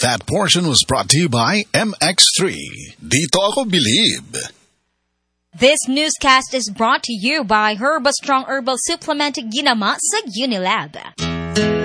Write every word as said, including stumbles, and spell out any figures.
That portion was brought to you by M X three. Dito ako believe. This newscast is brought to you by Herba Strong Herbal Supplement Ginama sa Unilab.